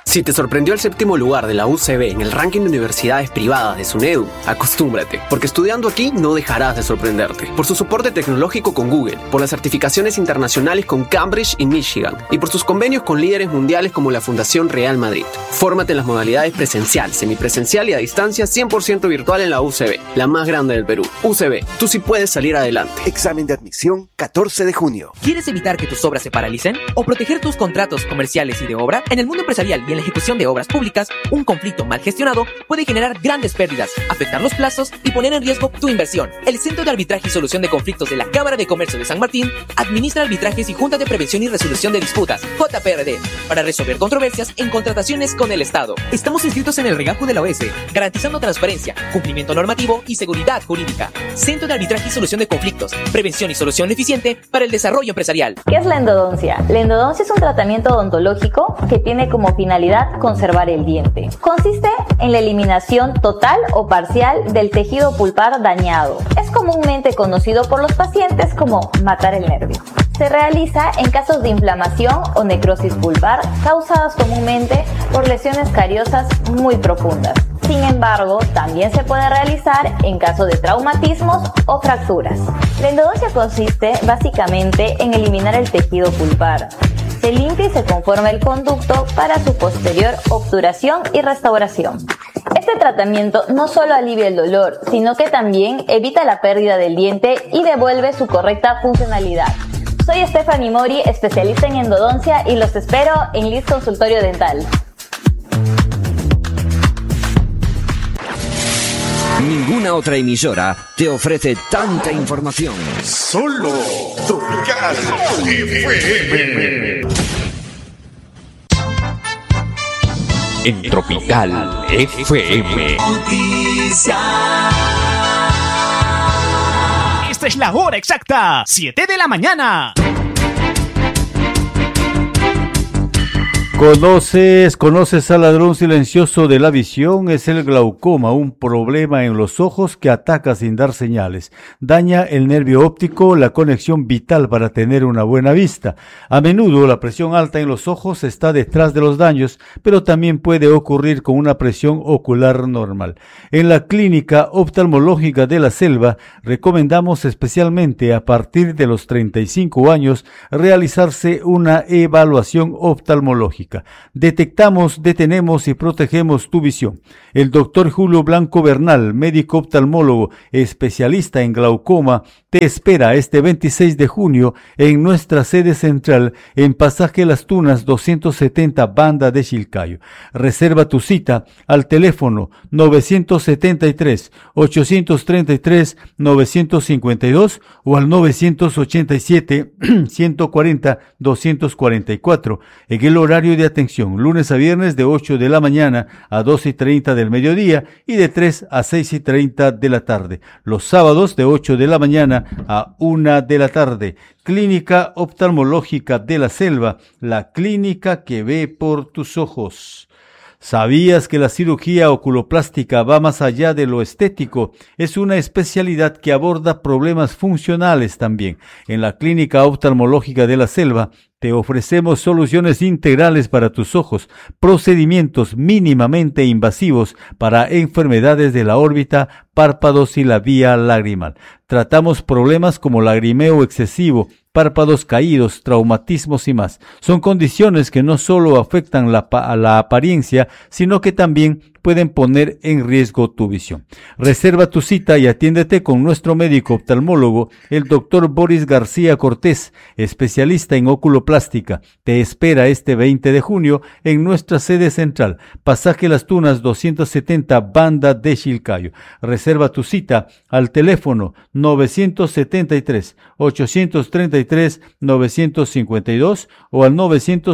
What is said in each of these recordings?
Si te sorprendió el 7º lugar de la UCB en el ranking de universidades privadas de SUNEDU, acostúmbrate, porque estudiando aquí no dejarás de sorprenderte. Por su soporte tecnológico con Google, por las certificaciones internacionales con Cambridge y Michigan, y por sus convenios con líderes mundiales como la Fundación Real Madrid. Fórmate en las modalidades presencial, semipresencial y a distancia 100% virtual en la UCB, la más grande del Perú. UCB, tú sí puedes salir adelante. Examen de admisión 14 de junio. ¿Quieres evitar que tus obras se paralicen o proteger tus contratos comerciales y de obra? En el mundo empresarial y en la ejecución de obras públicas, un conflicto mal gestionado puede generar grandes pérdidas, afectar los plazos y poner en riesgo tu inversión. El Centro de Arbitraje y Solución de Conflictos de la Cámara de Comercio de San Martín administra arbitrajes y Junta de Prevención y Resolución de Disputas, JPRD, para resolver controversias en contrataciones con el Estado. Estamos inscritos en el regajo de la OS, garantizando transparencia, cumplimiento normativo y seguridad jurídica. Centro de Arbitraje y Solución de Conflictos, prevención y solución eficiente para el desarrollo empresarial. ¿Qué es la endodoncia? La endodoncia es un tratamiento odontológico que tiene como finalidad conservar el diente. Consiste en la eliminación total o parcial del tejido pulpar dañado. Es comúnmente conocido por los pacientes como matar el nervio. Se realiza en casos de inflamación o necrosis pulpar causadas comúnmente por lesiones cariosas muy profundas. Sin embargo, también se puede realizar en caso de traumatismos o fracturas. La endodoncia consiste básicamente en eliminar el tejido pulpar. Se limpia y se conforma el conducto para su posterior obturación y restauración. Este tratamiento no solo alivia el dolor, sino que también evita la pérdida del diente y devuelve su correcta funcionalidad. Soy Stephanie Mori, especialista en endodoncia, y los espero en Liz Consultorio Dental. Ninguna otra emisora te ofrece tanta información. Solo Tropical FM. En Tropical FM. Esta es la hora exacta, 7 de la mañana. ¿Conoces al ladrón silencioso de la visión? Es el glaucoma, un problema en los ojos que ataca sin dar señales. Daña el nervio óptico, la conexión vital para tener una buena vista. A menudo la presión alta en los ojos está detrás de los daños, pero también puede ocurrir con una presión ocular normal. En la Clínica Oftalmológica de la Selva recomendamos especialmente a partir de los 35 años realizarse una evaluación oftalmológica. Detectamos, detenemos y protegemos tu visión. El doctor Julio Blanco Bernal, médico oftalmólogo especialista en glaucoma, te espera este 26 de junio en nuestra sede central en Pasaje Las Tunas 270, Banda de Chilcayo. Reserva tu cita al teléfono 973-833-952 o al 987-140-244 en el horario de atención, lunes a viernes de 8 de la mañana a 2:30 del mediodía y de 3 a 6:30 de la tarde. Los sábados de 8 de la mañana a 1 de la tarde. Clínica Oftalmológica de la Selva, la clínica que ve por tus ojos. ¿Sabías que la cirugía oculoplástica va más allá de lo estético? Es una especialidad que aborda problemas funcionales también. En la Clínica Oftalmológica de la Selva te ofrecemos soluciones integrales para tus ojos, procedimientos mínimamente invasivos para enfermedades de la órbita, párpados y la vía lagrimal. Tratamos problemas como lagrimeo excesivo, párpados caídos, traumatismos y más. Son condiciones que no solo afectan a la apariencia, sino que también pueden poner en riesgo tu visión. Reserva tu cita y atiéndete con nuestro médico oftalmólogo, el doctor Boris García Cortés, especialista en oculoplástica. Te espera este 20 de junio en nuestra sede central, Pasaje Las Tunas 270, Banda de Chilcayo. Reserva tu cita al teléfono 973-833-952 o al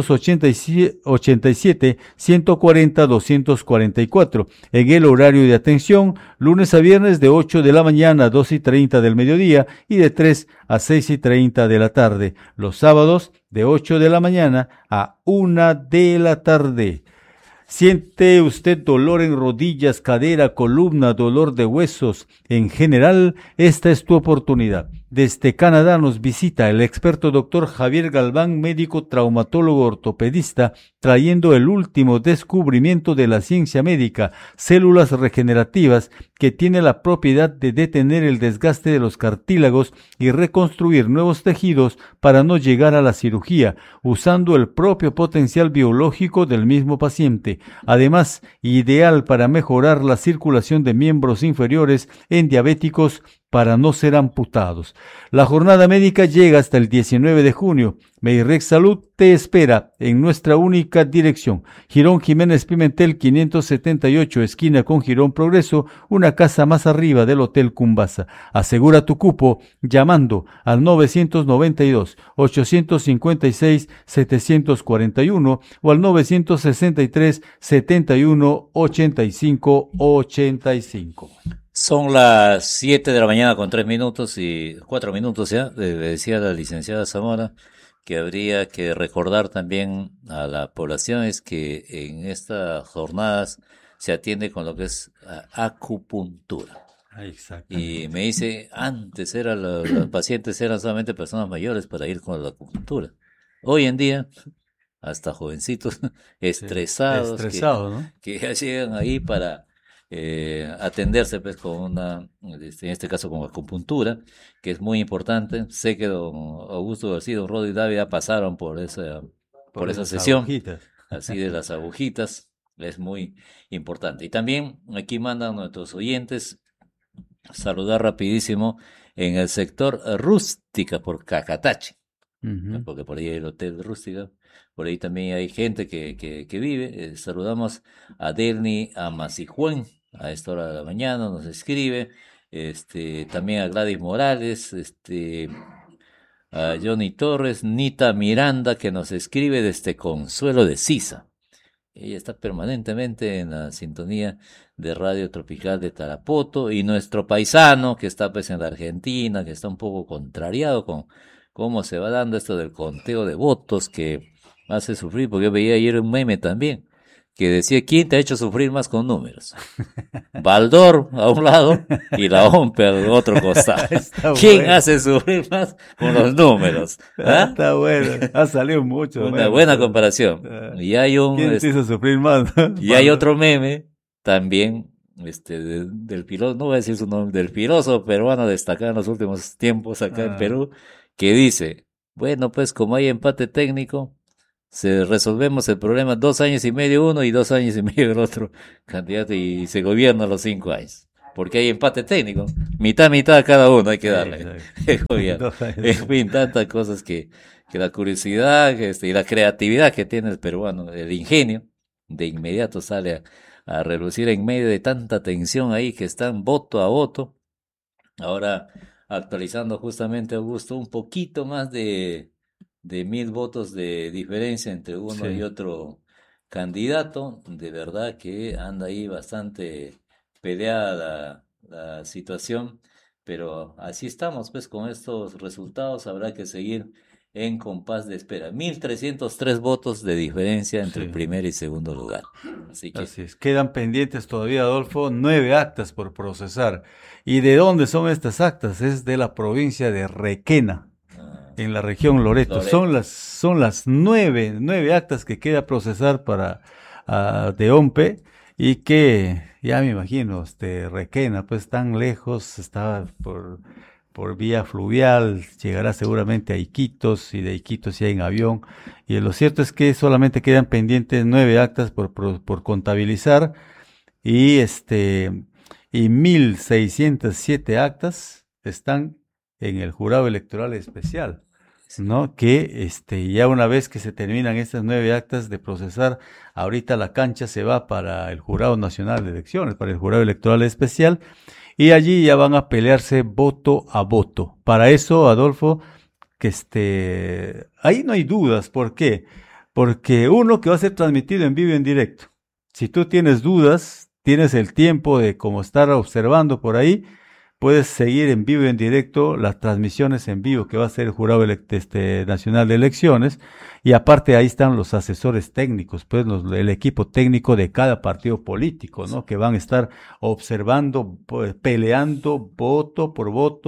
987-140-244 en el horario de atención, lunes a viernes de 8 de la mañana a 2:30 del mediodía y de 3 a 6:30 de la tarde. Los sábados de 8 de la mañana a 1 de la tarde. ¿Siente usted dolor en rodillas, cadera, columna, dolor de huesos? En general, esta es tu oportunidad. Desde Canadá nos visita el experto doctor Javier Galván, médico traumatólogo ortopedista, trayendo el último descubrimiento de la ciencia médica, células regenerativas, que tiene la propiedad de detener el desgaste de los cartílagos y reconstruir nuevos tejidos para no llegar a la cirugía, usando el propio potencial biológico del mismo paciente. Además, ideal para mejorar la circulación de miembros inferiores en diabéticos para no ser amputados. La jornada médica llega hasta el 19 de junio. Meirex Salud te espera en nuestra única dirección. Girón Jiménez Pimentel 578, esquina con Girón Progreso, una casa más arriba del Hotel Cumbasa. Asegura tu cupo llamando al 992-856-741 o al 963-71-85-85. Son las 7 de la mañana con 3 minutos y 4 minutos ya. Le decía la licenciada Zamora que habría que recordar también a la población es que en estas jornadas se atiende con lo que es acupuntura. Y me dice, antes los pacientes eran solamente personas mayores para ir con la acupuntura. Hoy en día, hasta jovencitos estresados, ¿no? Que ya llegan ahí para atenderse pues con una, en este caso con acupuntura, que es muy importante. Sé que don Augusto García y don Rodi Dávila pasaron por esa sesión, agujitas. Así de las agujitas, es muy importante. Y también aquí mandan nuestros oyentes saludar rapidísimo en el sector Rústica por Cacatache, porque por ahí hay el Hotel Rústica. Por ahí también hay gente que vive. Saludamos a Delny Amasijuén, a esta hora de la mañana nos escribe. También a Gladys Morales, a Johnny Torres, Nita Miranda, que nos escribe desde Consuelo de Sisa. Ella está permanentemente en la sintonía de Radio Tropical de Tarapoto. Y nuestro paisano, que está pues en la Argentina, que está un poco contrariado con cómo se va dando esto del conteo de votos, que hace sufrir, porque yo veía ayer un meme también, que decía, ¿quién te ha hecho sufrir más con números? Baldor a un lado y la OMPE al otro costado. ¿Quién hace sufrir más con los números? ¿Ah? Está bueno, ha salido mucho. Una buena comparación. Y hay ¿quién te hizo sufrir más? Y hay otro meme también, del filósofo, no voy a decir su nombre, del filósofo peruano destacado en los últimos tiempos acá en Perú, que dice, bueno, pues como hay empate técnico, resolvemos el problema 2 años y medio uno y 2 años y medio el otro candidato y se gobierna los 5 años. Porque hay empate técnico, mitad a cada uno hay que darle. En fin, tantas cosas que la curiosidad y la creatividad que tiene el peruano, el ingenio, de inmediato sale a relucir en medio de tanta tensión ahí que están voto a voto. Ahora actualizando justamente, Augusto, un poquito más de 1,000 votos de diferencia entre uno y otro candidato. De verdad que anda ahí bastante peleada la situación, pero así estamos pues con estos resultados. Habrá que seguir en compás de espera. 1,303 votos de diferencia entre el primer y segundo lugar. Así es. Quedan pendientes todavía, Adolfo, 9 actas por procesar. ¿Y de dónde son estas actas? Es de la provincia de Requena, en la región Loreto. Son las 9 actas que queda procesar para de OMPE, y que ya me imagino, Requena, pues tan lejos, está por vía fluvial, llegará seguramente a Iquitos, y de Iquitos ya en avión, y lo cierto es que solamente quedan pendientes 9 actas por contabilizar, y 1,607 actas están en el jurado electoral especial, ¿no? Que ya una vez que se terminan estas 9 actas de procesar, ahorita la cancha se va para el Jurado Nacional de Elecciones, para el jurado electoral especial, y allí ya van a pelearse voto a voto. Para eso, Adolfo, que ahí no hay dudas. ¿Por qué? Porque uno, que va a ser transmitido en vivo y en directo. Si tú tienes dudas, tienes el tiempo de como estar observando por ahí, puedes seguir en vivo y en directo las transmisiones en vivo que va a hacer el Jurado Nacional de Elecciones, y aparte ahí están los asesores técnicos, pues el equipo técnico de cada partido político, ¿no? Que van a estar observando, pues, peleando voto por voto,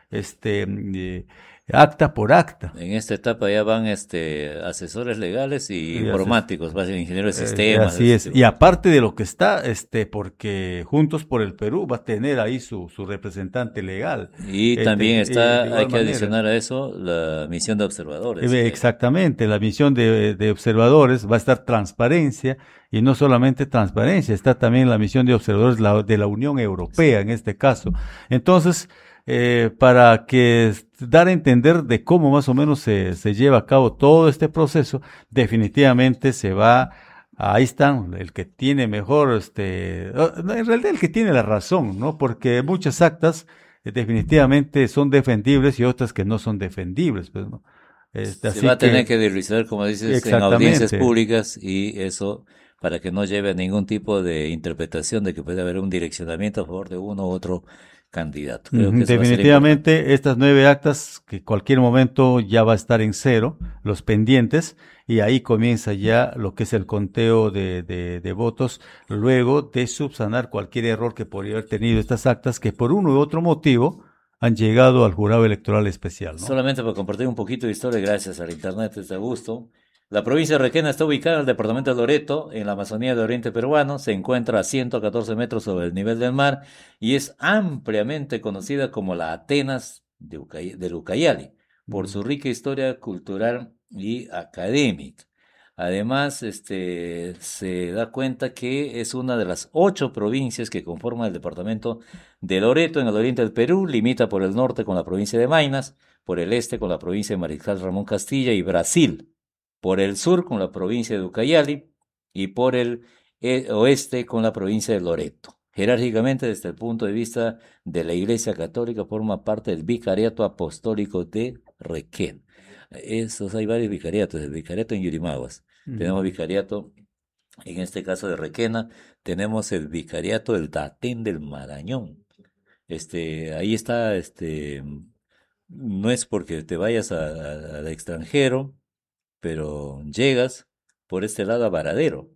acta por acta. En esta etapa ya van asesores legales y informáticos, ingenieros de sistemas. Así es. Y aparte de lo que está, porque Juntos por el Perú va a tener ahí su representante legal. Y también hay que adicionar a eso la misión de observadores. Exactamente, la misión de observadores va a estar transparencia, y no solamente transparencia, está también la misión de observadores de la Unión Europea, en este caso. Entonces, para dar a entender de cómo más o menos se lleva a cabo todo este proceso, definitivamente ahí están, el que tiene mejor, en realidad el que tiene la razón, ¿no? Porque muchas actas definitivamente son defendibles y otras que no son defendibles, pues, ¿no? Se va a tener que deslizar, como dices, en audiencias públicas, y eso para que no lleve a ningún tipo de interpretación de que puede haber un direccionamiento a favor de uno u otro candidato. Creo que definitivamente estas 9 actas, que cualquier momento ya va a estar en cero, los pendientes, y ahí comienza ya lo que es el conteo de votos, luego de subsanar cualquier error que podría haber tenido estas actas, que por uno u otro motivo han llegado al jurado electoral especial, ¿no? Solamente para compartir un poquito de historia, gracias al internet, desde Augusto. La provincia de Requena está ubicada en el departamento de Loreto, en la Amazonía del Oriente peruano. Se encuentra a 114 metros sobre el nivel del mar y es ampliamente conocida como la Atenas del Ucayali, por su rica historia cultural y académica. Además, se da cuenta que es una de las 8 provincias que conforman el departamento de Loreto en el oriente del Perú. Limita por el norte con la provincia de Maynas, por el este con la provincia de Mariscal Ramón Castilla y Brasil, por el sur con la provincia de Ucayali y por el oeste con la provincia de Loreto. Jerárquicamente, desde el punto de vista de la Iglesia Católica, forma parte del Vicariato Apostólico de Requena. Hay varios vicariatos, el vicariato en Yurimaguas. Tenemos vicariato, en este caso de Requena, tenemos el vicariato del Datén del Marañón. Ahí está, no es porque te vayas al extranjero, pero llegas por este lado a Varadero.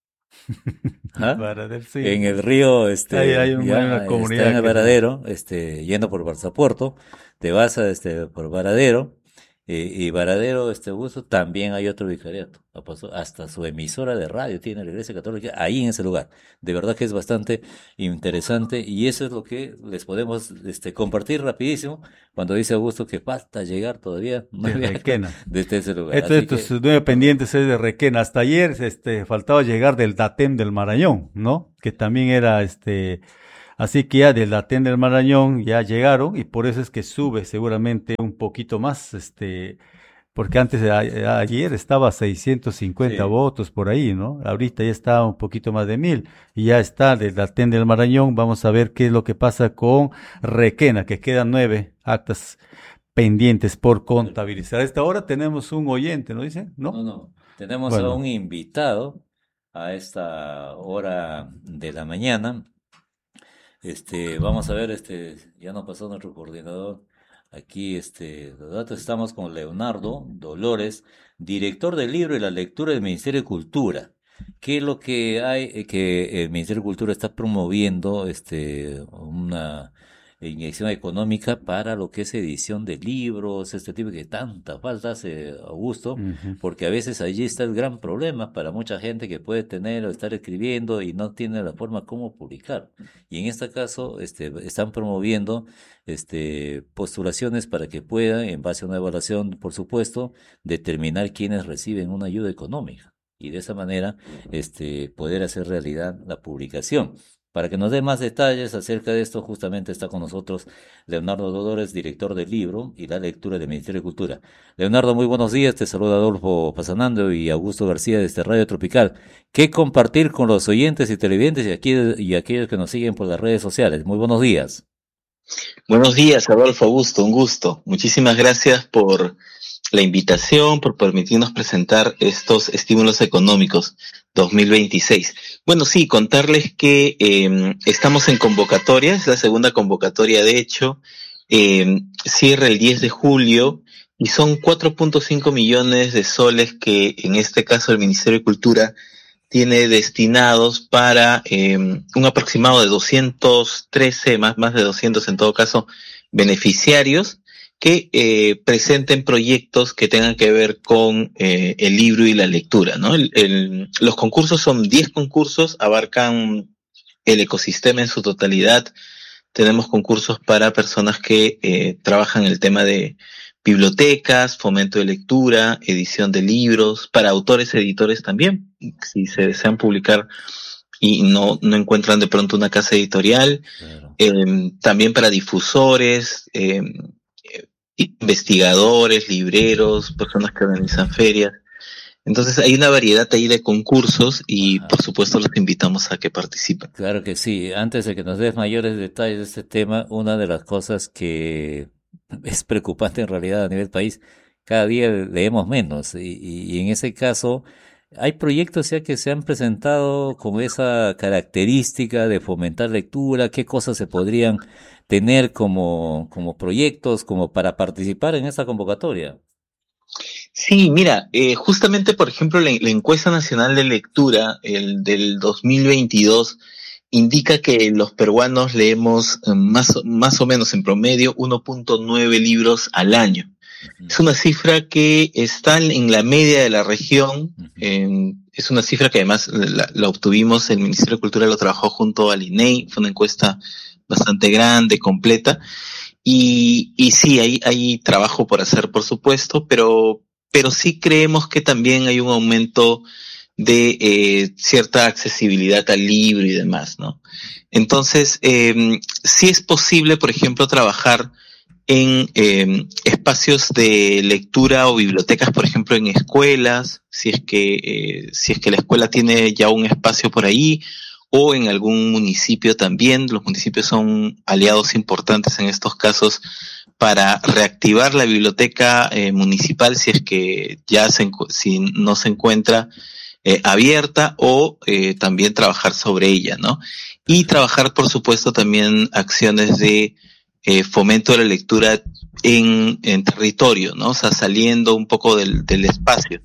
Varadero, sí. En el río, hay una comunidad está en el Varadero, yendo por Barzapuerto, te vas por Varadero. Y Varadero, Augusto, también hay otro vicariato. Hasta su emisora de radio tiene la Iglesia Católica ahí en ese lugar. De verdad que es bastante interesante, y eso es lo que les podemos compartir rapidísimo cuando dice Augusto que falta llegar todavía de Requena, desde ese lugar. Estos 9 pendientes es de Requena. Hasta ayer faltaba llegar del Datén del Marañón, ¿no? Que también era Así que ya del Datén del Marañón ya llegaron, y por eso es que sube seguramente un poquito más, porque antes, ayer estaba a 650 votos por ahí, ¿no? Ahorita ya está un poquito más de 1000, y ya está del Datén del Marañón. Vamos a ver qué es lo que pasa con Requena, que quedan 9 actas pendientes por contabilizar. A esta hora tenemos un oyente, ¿no dice? No. Tenemos a un invitado a esta hora de la mañana. Vamos a ver, ya nos pasó nuestro coordinador aquí, los datos. Estamos con Leonardo Dolores, director del libro y la lectura del Ministerio de Cultura. ¿Qué es lo que hay? Que el Ministerio de Cultura está promoviendo, una inyección económica para lo que es edición de libros, tipo que tanta falta hace, Augusto, porque a veces allí está el gran problema para mucha gente que puede tener o estar escribiendo y no tiene la forma como publicar. Y en este caso, están promoviendo, postulaciones para que puedan, en base a una evaluación, por supuesto, determinar quiénes reciben una ayuda económica, y de esa manera, poder hacer realidad la publicación. Para que nos dé más detalles acerca de esto, justamente está con nosotros Leonardo Dolores, director del libro y la lectura del Ministerio de Cultura. Leonardo, muy buenos días. Te saluda Adolfo Pasanando y Augusto García desde Radio Tropical. ¿Qué compartir con los oyentes y televidentes y aquellos que nos siguen por las redes sociales? Muy buenos días. Buenos días, Adolfo, Augusto, un gusto. Muchísimas gracias por la invitación, por permitirnos presentar estos estímulos económicos 2026. Bueno, sí, contarles que estamos en convocatoria, es la segunda convocatoria de hecho, cierra el 10 de julio y son 4.5 millones de soles que en este caso el Ministerio de Cultura tiene destinados para un aproximado de 213, más de 200 en todo caso, beneficiarios que presenten proyectos que tengan que ver con el libro y la lectura, ¿no? Los concursos son 10 concursos, abarcan el ecosistema en su totalidad. Tenemos concursos para personas que trabajan el tema de bibliotecas, fomento de lectura, edición de libros, para autores, editores también, si se desean publicar y no encuentran de pronto una casa editorial, claro. También para difusores, investigadores, libreros, personas que organizan ferias. Entonces hay una variedad ahí de concursos y por supuesto los invitamos a que participen. Claro que sí. Antes de que nos des mayores detalles de este tema, una de las cosas que es preocupante en realidad a nivel país, cada día leemos menos y en ese caso hay proyectos ya que se han presentado con esa característica de fomentar lectura. ¿Qué cosas se podrían tener como proyectos como para participar en esta convocatoria? Sí, mira, justamente por ejemplo la encuesta nacional de lectura, el del 2022, indica que los peruanos leemos más o menos en promedio 1.9 libros al año. Es una cifra que está en la media de la región, es una cifra que además la obtuvimos, el Ministerio de Cultura lo trabajó junto al INEI, fue una encuesta bastante grande, completa, y sí, hay trabajo por hacer, por supuesto, pero sí creemos que también hay un aumento de cierta accesibilidad al libro y demás, ¿no? Entonces, sí es posible, por ejemplo, trabajar en espacios de lectura o bibliotecas, por ejemplo, en escuelas, si es que la escuela tiene ya un espacio por ahí, o en algún municipio también. Los municipios son aliados importantes en estos casos para reactivar la biblioteca municipal si es que si no se encuentra abierta, o también trabajar sobre ella, ¿no? Y trabajar, por supuesto, también acciones de fomento de la lectura en territorio, ¿no? O sea, saliendo un poco del espacio.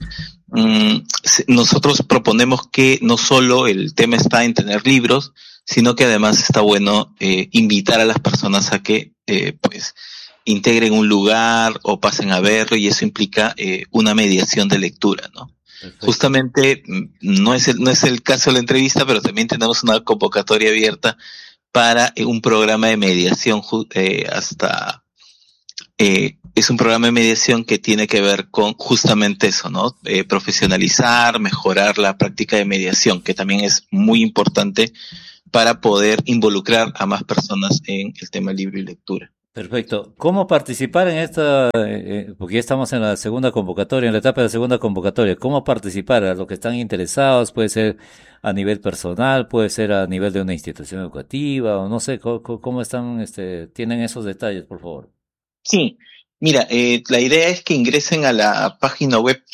Nosotros proponemos que no solo el tema está en tener libros, sino que además está bueno invitar a las personas a que pues integren un lugar o pasen a verlo, y eso implica una mediación de lectura, ¿no? Perfecto. Justamente no es el caso de la entrevista, pero también tenemos una convocatoria abierta para un programa de mediación es un programa de mediación que tiene que ver con justamente eso, ¿no? Profesionalizar, mejorar la práctica de mediación, que también es muy importante para poder involucrar a más personas en el tema libro y lectura. Perfecto. ¿Cómo participar en esta, porque ya estamos en la segunda convocatoria, en la etapa de la segunda convocatoria? ¿Cómo participar? A los que están interesados, puede ser a nivel personal, puede ser a nivel de una institución educativa, o no sé, ¿cómo están, tienen esos detalles, por favor? Sí, mira, la idea es que ingresen a la página web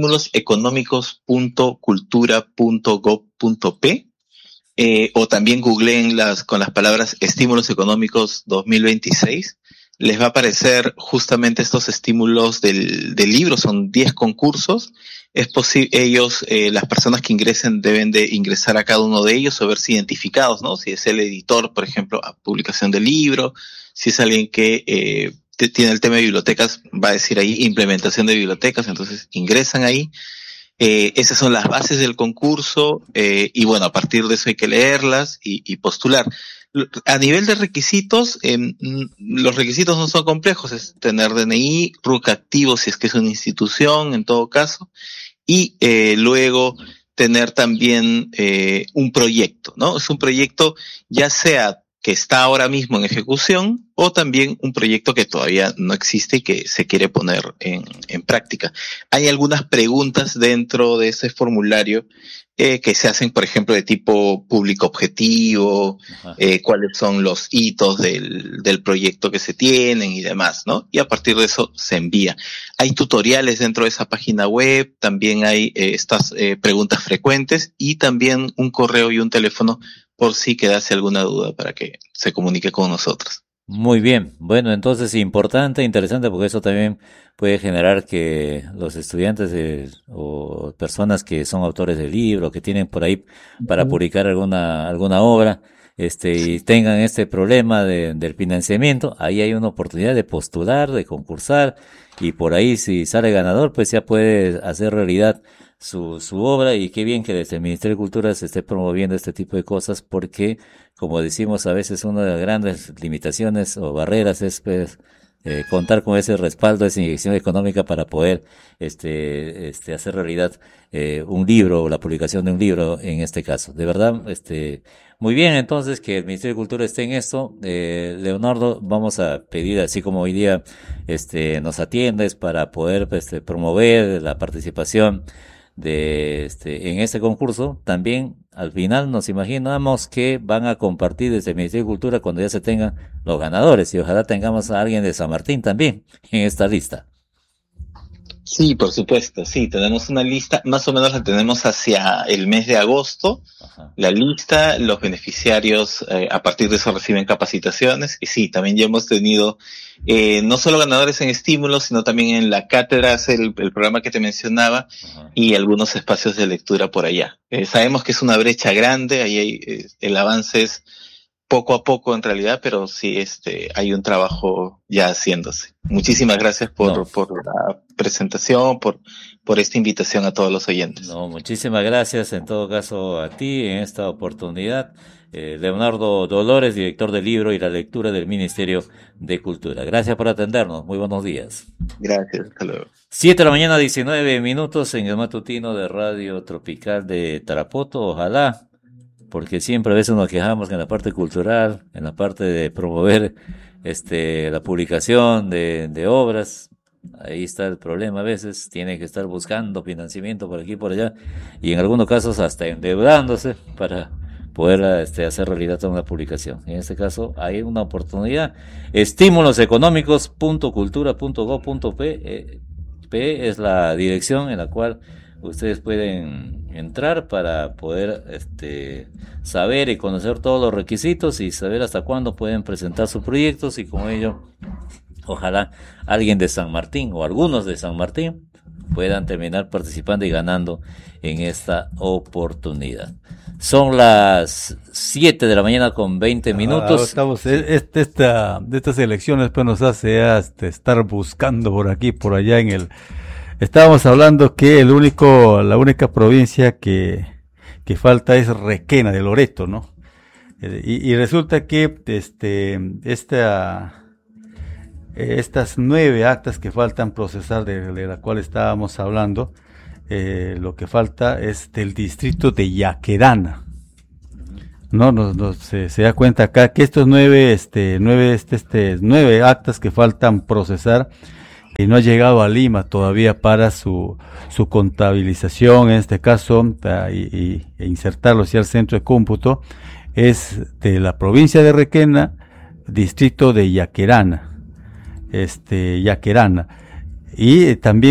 estimuloseconómicos.cultura.gov.p, o también googleen con las palabras Estímulos Económicos 2026. Les va a aparecer justamente estos estímulos del libro, son 10 concursos. Es posible, las personas que ingresen deben de ingresar a cada uno de ellos o verse identificados, ¿no? Si es el editor, por ejemplo, a publicación del libro, si es alguien que tiene el tema de bibliotecas, va a decir ahí implementación de bibliotecas, entonces ingresan ahí. Esas son las bases del concurso, y bueno, a partir de eso hay que leerlas y postular. A nivel de requisitos, los requisitos no son complejos, es tener DNI, RUC activo si es que es una institución en todo caso, y luego tener también un proyecto, ¿no? Es un proyecto ya sea que está ahora mismo en ejecución, o también un proyecto que todavía no existe y que se quiere poner en práctica. Hay algunas preguntas dentro de ese formulario que se hacen, por ejemplo, de tipo público objetivo, cuáles son los hitos del proyecto que se tienen y demás, ¿no? Y a partir de eso se envía. Hay tutoriales dentro de esa página web, también hay estas preguntas frecuentes, y también un correo y un teléfono por si quedase alguna duda para que se comunique con nosotros. Muy bien, bueno, entonces importante, interesante, porque eso también puede generar que los estudiantes o personas que son autores de libros, que tienen por ahí para publicar alguna obra, y tengan este problema del financiamiento, ahí hay una oportunidad de postular, de concursar, y por ahí si sale ganador, pues ya puede hacer realidad su obra. Y qué bien que desde el Ministerio de Cultura se esté promoviendo este tipo de cosas, porque, como decimos, a veces una de las grandes limitaciones o barreras es, pues, contar con ese respaldo, esa inyección económica para poder hacer realidad un libro, o la publicación de un libro en este caso. De verdad, muy bien, entonces, que el Ministerio de Cultura esté en esto. Leonardo, vamos a pedir, así como hoy día nos atiendes para poder promover la participación en este concurso, también al final nos imaginamos que van a compartir desde el Ministerio de Cultura cuando ya se tengan los ganadores, y ojalá tengamos a alguien de San Martín también en esta lista. Sí, por supuesto, sí, tenemos una lista, más o menos la tenemos hacia el mes de agosto. Ajá. La lista, los beneficiarios a partir de eso reciben capacitaciones, y sí, también ya hemos tenido no solo ganadores en estímulos, sino también en la cátedra, el programa que te mencionaba. Ajá. Y algunos espacios de lectura por allá. Sabemos que es una brecha grande, ahí el avance es poco a poco en realidad, pero sí hay un trabajo ya haciéndose. Muchísimas gracias por la presentación, por esta invitación a todos los oyentes. No, muchísimas gracias en todo caso a ti en esta oportunidad. Leonardo Dolores, director del libro y la lectura del Ministerio de Cultura. Gracias por atendernos. Muy buenos días. Gracias, hasta luego. 7:19 a.m. en el matutino de Radio Tropical de Tarapoto. Ojalá, porque siempre a veces nos quejamos que en la parte cultural, en la parte de promover la publicación de obras, ahí está el problema. A veces tiene que estar buscando financiamiento por aquí y por allá, y en algunos casos hasta endeudándose para poder hacer realidad una publicación. En este caso hay una oportunidad. Estímuloseconómicos.cultura.gov.p es la dirección en la cual ustedes pueden entrar para poder saber y conocer todos los requisitos y saber hasta cuándo pueden presentar sus proyectos, y con ello ojalá alguien de San Martín o algunos de San Martín puedan terminar participando y ganando en esta oportunidad. Son las 7:20 a.m. Estamos, de estas elecciones pues nos hace estar buscando por aquí, por allá en el... Estábamos hablando que la única provincia que falta es Requena de Loreto, ¿no? Y resulta que estas 9 actas que faltan procesar, de la cual estábamos hablando, lo que falta es del distrito de Yaquerana. No, se da cuenta acá que estos 9 actas que faltan procesar, y no ha llegado a Lima todavía para su contabilización, en este caso, e insertarlo hacia el centro de cómputo, es de la provincia de Requena, distrito de Yaquerana, y también